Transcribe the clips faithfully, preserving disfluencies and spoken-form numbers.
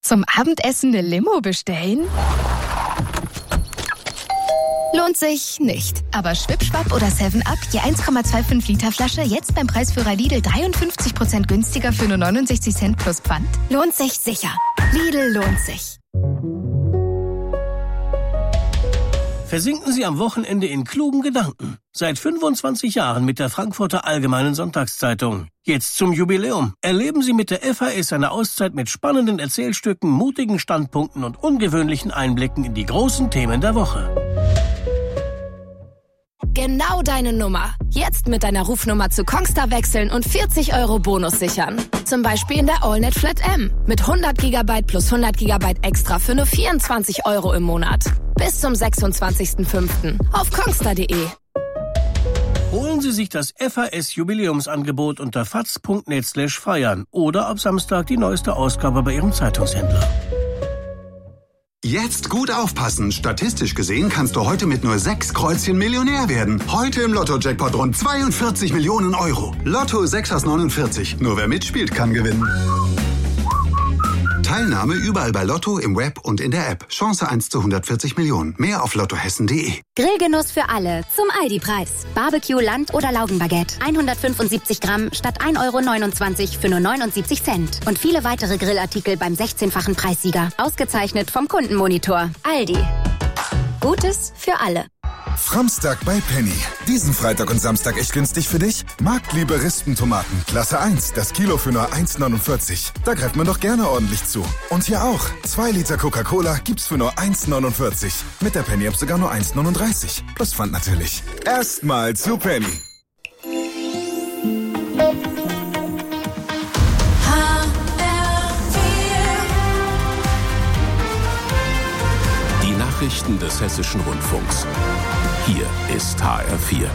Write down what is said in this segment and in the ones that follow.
Zum Abendessen eine Limo bestellen? Lohnt sich nicht. Aber Schwipschwapp oder seven up, je eins Komma fünfundzwanzig Liter Flasche, jetzt beim Preisführer Lidl dreiundfünfzig Prozent günstiger für nur neunundsechzig Cent plus Pfand. Lohnt sich sicher. Lidl lohnt sich. Versinken Sie am Wochenende in klugen Gedanken. Seit fünfundzwanzig Jahren mit der Frankfurter Allgemeinen Sonntagszeitung. Jetzt zum Jubiläum. Erleben Sie mit der F A S eine Auszeit mit spannenden Erzählstücken, mutigen Standpunkten und ungewöhnlichen Einblicken in die großen Themen der Woche. Genau deine Nummer. Jetzt mit deiner Rufnummer zu Kongstar wechseln und vierzig Euro Bonus sichern. Zum Beispiel in der AllNet Flat M. Mit hundert Gigabyte plus hundert Gigabyte extra für nur vierundzwanzig Euro im Monat. Bis zum sechsundzwanzigsten fünften auf kongstar punkt de. Holen Sie sich das F A S-Jubiläumsangebot unter faz punkt net slash feiern oder ab Samstag die neueste Ausgabe bei Ihrem Zeitungshändler. Jetzt gut aufpassen. Statistisch gesehen kannst du heute mit nur sechs Kreuzchen Millionär werden. Heute im Lotto-Jackpot rund zweiundvierzig Millionen Euro. Lotto sechs aus neunundvierzig. Nur wer mitspielt, kann gewinnen. Teilnahme überall bei Lotto, im Web und in der App. Chance eins zu hundertvierzig Millionen. Mehr auf lottohessen punkt de. Grillgenuss für alle zum Aldi-Preis. Barbecue, Land- oder Laugenbaguette. hundertfünfundsiebzig Gramm statt ein Euro neunundzwanzig für nur neunundsiebzig Cent. Und viele weitere Grillartikel beim sechzehnfachen Preissieger. Ausgezeichnet vom Kundenmonitor. Aldi. Gutes für alle. Framstag bei Penny. Diesen Freitag und Samstag echt günstig für dich? Marktliebe Rispentomaten. Klasse eins. Das Kilo für nur eins neunundvierzig. Da greift man doch gerne ordentlich zu. Und hier auch. zwei Liter Coca-Cola gibt's für nur eins neunundvierzig. Mit der Penny-App sogar nur eins neununddreißig. Plus Pfand natürlich. Erstmal zu Penny. Nachrichten des Hessischen Rundfunks. Hier ist H R vier.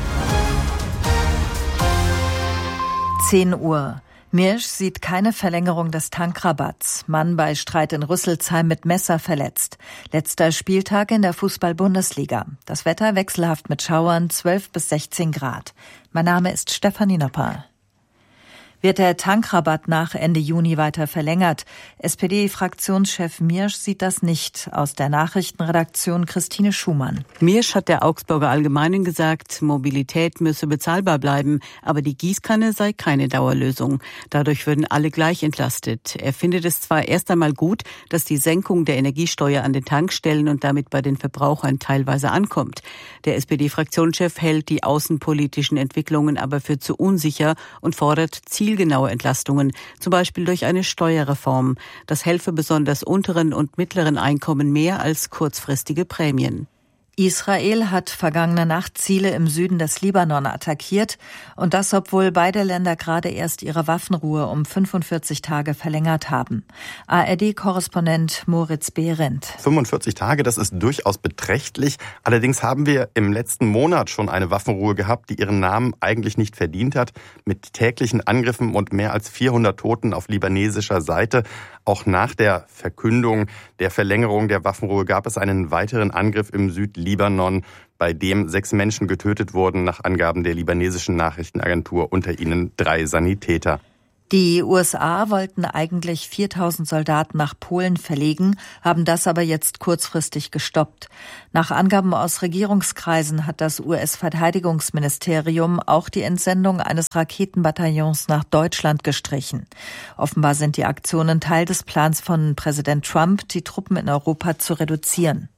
zehn Uhr. Mirsch sieht keine Verlängerung des Tankrabatts. Mann bei Streit in Rüsselsheim mit Messer verletzt. Letzter Spieltag in der Fußball-Bundesliga. Das Wetter wechselhaft mit Schauern, zwölf bis sechzehn Grad. Mein Name ist Stefanie Nopper. Wird der Tankrabatt nach Ende Juni weiter verlängert? S P D-Fraktionschef Mirsch sieht das nicht. Aus der Nachrichtenredaktion Christine Schumann. Mirsch hat der Augsburger Allgemeinen gesagt, Mobilität müsse bezahlbar bleiben, aber die Gießkanne sei keine Dauerlösung. Dadurch würden alle gleich entlastet. Er findet es zwar erst einmal gut, dass die Senkung der Energiesteuer an den Tankstellen und damit bei den Verbrauchern teilweise ankommt. Der S P D-Fraktionschef hält die außenpolitischen Entwicklungen aber für zu unsicher und fordert Ziel zielgenaue Entlastungen, zum Beispiel durch eine Steuerreform. Das helfe besonders unteren und mittleren Einkommen mehr als kurzfristige Prämien. Israel hat vergangene Nacht Ziele im Süden des Libanon attackiert. Und das, obwohl beide Länder gerade erst ihre Waffenruhe um fünfundvierzig Tage verlängert haben. A R D-Korrespondent Moritz Behrendt. fünfundvierzig Tage, das ist durchaus beträchtlich. Allerdings haben wir im letzten Monat schon eine Waffenruhe gehabt, die ihren Namen eigentlich nicht verdient hat. Mit täglichen Angriffen und mehr als vierhundert Toten auf libanesischer Seite. Auch nach der Verkündung der Verlängerung der Waffenruhe gab es einen weiteren Angriff im Südlibanon, bei dem sechs Menschen getötet wurden, nach Angaben der libanesischen Nachrichtenagentur, unter ihnen drei Sanitäter. Die U S A wollten eigentlich viertausend Soldaten nach Polen verlegen, haben das aber jetzt kurzfristig gestoppt. Nach Angaben aus Regierungskreisen hat das U S-Verteidigungsministerium auch die Entsendung eines Raketenbataillons nach Deutschland gestrichen. Offenbar sind die Aktionen Teil des Plans von Präsident Trump, die Truppen in Europa zu reduzieren.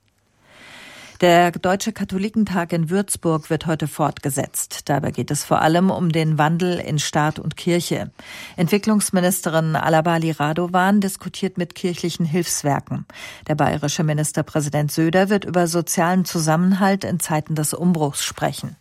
Der Deutsche Katholikentag in Würzburg wird heute fortgesetzt. Dabei geht es vor allem um den Wandel in Staat und Kirche. Entwicklungsministerin Alabali Radovan diskutiert mit kirchlichen Hilfswerken. Der bayerische Ministerpräsident Söder wird über sozialen Zusammenhalt in Zeiten des Umbruchs sprechen.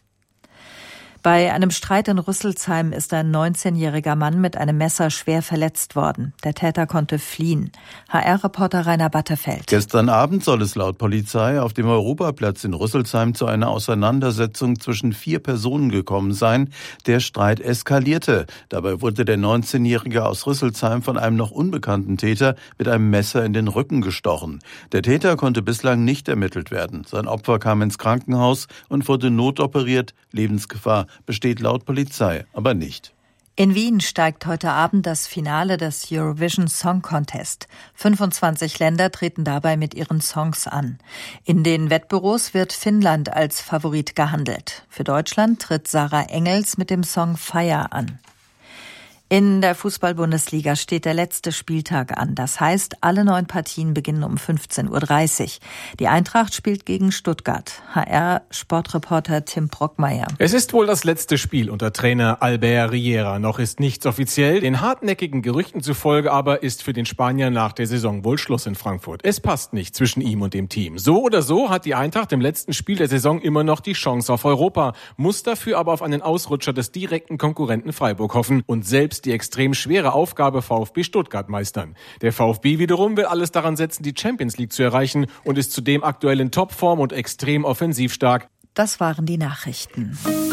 Bei einem Streit in Rüsselsheim ist ein neunzehnjähriger Mann mit einem Messer schwer verletzt worden. Der Täter konnte fliehen. H R-Reporter Rainer Battefeld. Gestern Abend soll es laut Polizei auf dem Europaplatz in Rüsselsheim zu einer Auseinandersetzung zwischen vier Personen gekommen sein. Der Streit eskalierte. Dabei wurde der neunzehnjährige aus Rüsselsheim von einem noch unbekannten Täter mit einem Messer in den Rücken gestochen. Der Täter konnte bislang nicht ermittelt werden. Sein Opfer kam ins Krankenhaus und wurde notoperiert. Lebensgefahr besteht laut Polizei aber nicht. In Wien steigt heute Abend das Finale des Eurovision Song Contest. fünfundzwanzig Länder treten dabei mit ihren Songs an. In den Wettbüros wird Finnland als Favorit gehandelt. Für Deutschland tritt Sarah Engels mit dem Song Fire an. In der Fußball-Bundesliga steht der letzte Spieltag an. Das heißt, alle neun Partien beginnen um fünfzehn Uhr dreißig. Die Eintracht spielt gegen Stuttgart. H R-Sportreporter Tim Brockmeier. Es ist wohl das letzte Spiel unter Trainer Albert Riera. Noch ist nichts offiziell. Den hartnäckigen Gerüchten zufolge aber ist für den Spanier nach der Saison wohl Schluss in Frankfurt. Es passt nicht zwischen ihm und dem Team. So oder so hat die Eintracht im letzten Spiel der Saison immer noch die Chance auf Europa, muss dafür aber auf einen Ausrutscher des direkten Konkurrenten Freiburg hoffen und selbst die extrem schwere Aufgabe VfB Stuttgart meistern. Der VfB wiederum will alles daran setzen, die Champions League zu erreichen und ist zudem aktuell in Topform und extrem offensiv stark. Das waren die Nachrichten.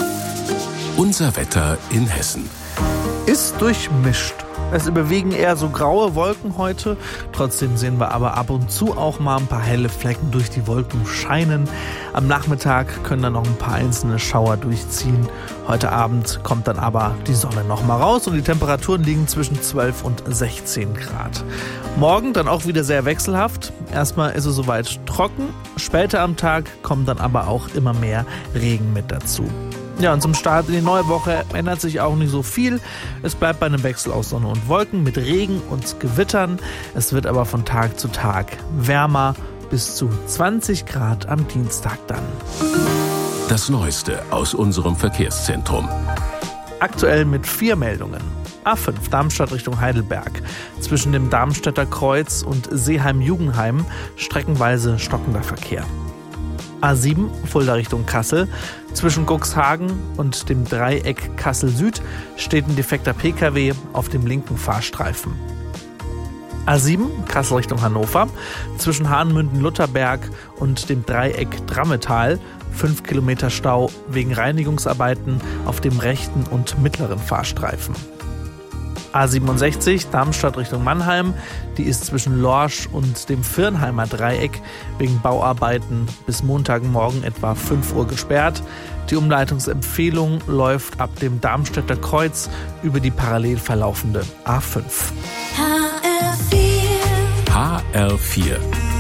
Unser Wetter in Hessen ist durchmischt. Es überwiegen eher so graue Wolken heute. Trotzdem sehen wir aber ab und zu auch mal ein paar helle Flecken durch die Wolken scheinen. Am Nachmittag können dann noch ein paar einzelne Schauer durchziehen. Heute Abend kommt dann aber die Sonne noch mal raus und die Temperaturen liegen zwischen zwölf und sechzehn Grad. Morgen dann auch wieder sehr wechselhaft. Erstmal ist es soweit trocken. Später am Tag kommt dann aber auch immer mehr Regen mit dazu. Ja, und zum Start in die neue Woche ändert sich auch nicht so viel. Es bleibt bei einem Wechsel aus Sonne und Wolken mit Regen und Gewittern. Es wird aber von Tag zu Tag wärmer, bis zu zwanzig Grad am Dienstag dann. Das Neueste aus unserem Verkehrszentrum. Aktuell mit vier Meldungen. A fünf Darmstadt Richtung Heidelberg. Zwischen dem Darmstädter Kreuz und Seeheim-Jugendheim streckenweise stockender Verkehr. A sieben Fulda Richtung Kassel. Zwischen Cuxhagen und dem Dreieck Kassel-Süd steht ein defekter P K W auf dem linken Fahrstreifen. A sieben Kassel Richtung Hannover. Zwischen Hahnmünden-Lutherberg und dem Dreieck Drammetal fünf Kilometer Stau wegen Reinigungsarbeiten auf dem rechten und mittleren Fahrstreifen. A siebenundsechzig Darmstadt Richtung Mannheim, die ist zwischen Lorsch und dem Virnheimer Dreieck wegen Bauarbeiten bis Montagmorgen etwa fünf Uhr gesperrt. Die Umleitungsempfehlung läuft ab dem Darmstädter Kreuz über die parallel verlaufende A fünf. H R vier. H R vier.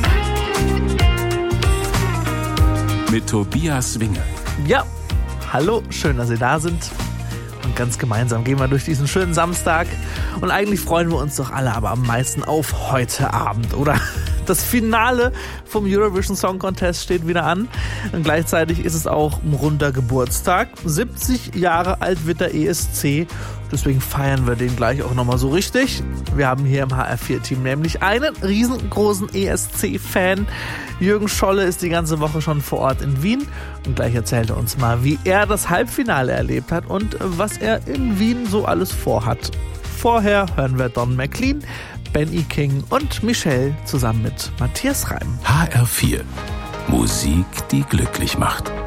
Mit Tobias Winger. Ja, hallo, schön, dass Sie da sind. Und ganz gemeinsam gehen wir durch diesen schönen Samstag. Und eigentlich freuen wir uns doch alle aber am meisten auf heute Abend, oder? Das Finale vom Eurovision Song Contest steht wieder an. Und gleichzeitig ist es auch ein runder Geburtstag. siebzig Jahre alt wird der E S C. Deswegen feiern wir den gleich auch nochmal so richtig. Wir haben hier im H R vier Team nämlich einen riesengroßen E S C-Fan. Jürgen Scholle ist die ganze Woche schon vor Ort in Wien. Und gleich erzählt er uns mal, wie er das Halbfinale erlebt hat und was er in Wien so alles vorhat. Vorher hören wir Don McLean, Benny King und Michelle zusammen mit Matthias Reim. H R vier. Musik, die glücklich macht.